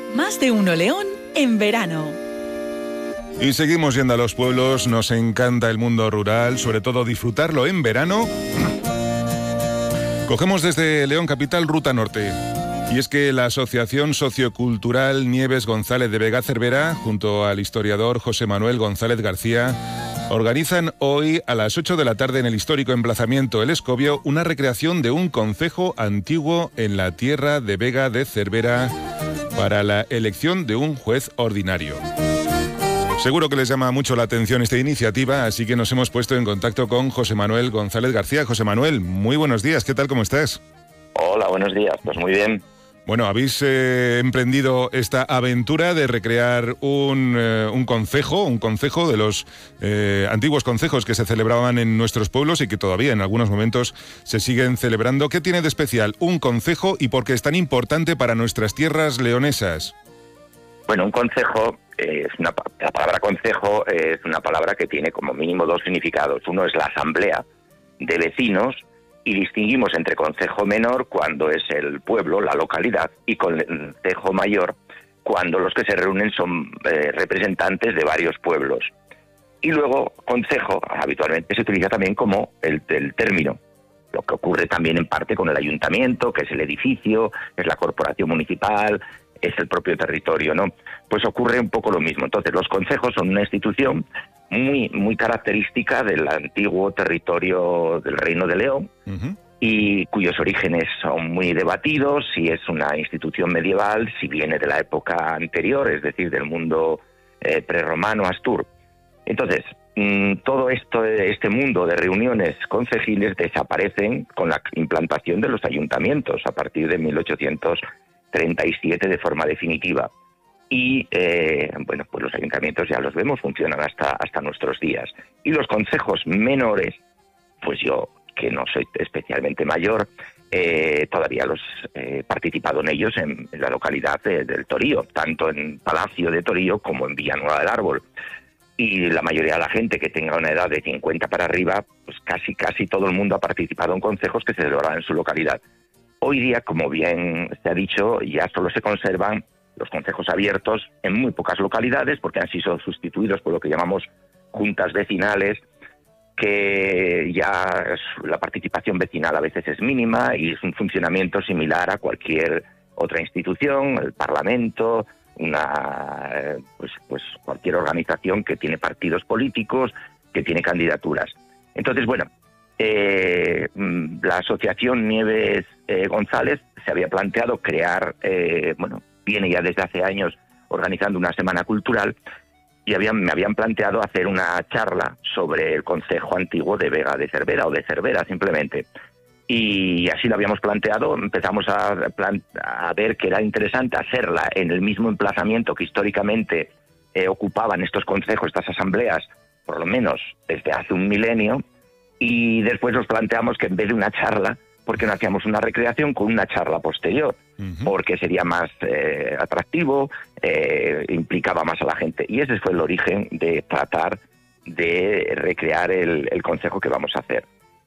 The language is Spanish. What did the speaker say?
Más de uno León en verano. Y seguimos yendo a los pueblos, nos encanta el mundo rural, sobre todo disfrutarlo en verano. Cogemos desde León Capital Ruta Norte. Y es que la Asociación Sociocultural Nieves González de Vega-Cervera, junto al historiador José Manuel González García, organizan hoy a las 8 de la tarde en el histórico emplazamiento El Escobio una recreación de un concejo antiguo en la tierra de Vega de Cervera para la elección de un juez ordinario. Seguro que les llama mucho la atención esta iniciativa, así que nos hemos puesto en contacto con José Manuel González García. José Manuel, muy buenos días, ¿qué tal, cómo estás? Hola, buenos días, pues muy bien. Bueno, habéis emprendido esta aventura de recrear un concejo de los antiguos concejos que se celebraban en nuestros pueblos y que todavía en algunos momentos se siguen celebrando. ¿Qué tiene de especial un concejo y por qué es tan importante para nuestras tierras leonesas? Bueno, un concejo, la palabra concejo es una palabra que tiene como mínimo dos significados. Uno es la asamblea de vecinos, y distinguimos entre concejo menor cuando es el pueblo, la localidad, y concejo mayor cuando los que se reúnen son representantes de varios pueblos. Y luego concejo habitualmente se utiliza también como el término, lo que ocurre también en parte con el ayuntamiento, que es el edificio, es la corporación municipal, es el propio territorio, ¿no? Pues ocurre un poco lo mismo. Entonces, los concejos son una institución muy característica del antiguo territorio del Reino de León, y cuyos orígenes son muy debatidos, si es una institución medieval, si viene de la época anterior, es decir, del mundo prerromano, astur. Entonces, todo este mundo de reuniones concejiles desaparecen con la implantación de los ayuntamientos a partir de 1837 de forma definitiva. Y, bueno, pues los ayuntamientos ya los vemos, funcionan hasta nuestros días. Y los concejos menores, pues yo, que no soy especialmente mayor, todavía he participado en ellos en la localidad del Torío, tanto en Palacio de Torío como en Villanueva del Árbol. Y la mayoría de la gente que tenga una edad de 50 para arriba, pues casi todo el mundo ha participado en concejos que se celebraban en su localidad. Hoy día, como bien se ha dicho, ya solo se conservan los concejos abiertos en muy pocas localidades porque han sido sustituidos por lo que llamamos juntas vecinales, que ya la participación vecinal a veces es mínima y es un funcionamiento similar a cualquier otra institución, el Parlamento, pues cualquier organización que tiene partidos políticos, que tiene candidaturas. Entonces, bueno, la Asociación Nieves González se había planteado crear, viene ya desde hace años organizando una semana cultural y me habían planteado hacer una charla sobre el concejo antiguo de Vega de Cervera o de Cervera simplemente. Y así lo habíamos planteado, empezamos a ver que era interesante hacerla en el mismo emplazamiento que históricamente ocupaban estos concejos, estas asambleas, por lo menos desde hace un milenio, y después nos planteamos que en vez de una charla, porque no hacíamos una recreación con una charla posterior, porque sería más atractivo, implicaba más a la gente. Y ese fue el origen de tratar de recrear el concejo que vamos a hacer.